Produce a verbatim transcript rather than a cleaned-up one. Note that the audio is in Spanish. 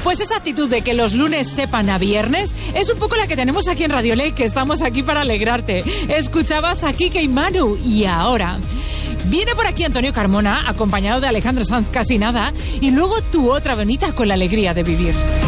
Pues esa actitud de que los lunes sepan a viernes es un poco la que tenemos aquí en Radio Ley, que estamos aquí para alegrarte. Escuchabas a Kike y Manu y ahora viene por aquí Antonio Carmona, acompañado de Alejandro Sanz Casi Nada, y luego tu otra bonita con la alegría de vivir.